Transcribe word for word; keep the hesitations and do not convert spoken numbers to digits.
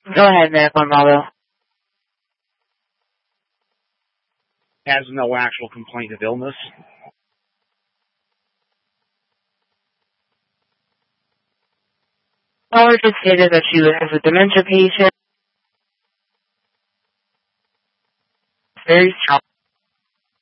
Go ahead, Medical Marlowe. Has no actual complaint of illness. Caller just stated that she was a dementia patient. Very strong.